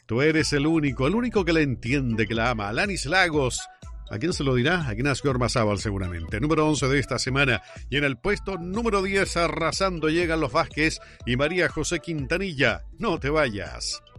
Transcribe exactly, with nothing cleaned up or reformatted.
Tú eres el único, el único que la entiende, que la ama. Alanis Lagos. ¿A quién se lo dirá? A Ignacio Ormazábal seguramente. Número once de esta semana. Y en el puesto número diez, arrasando, llegan los Vázquez y María José Quintanilla. No te vayas.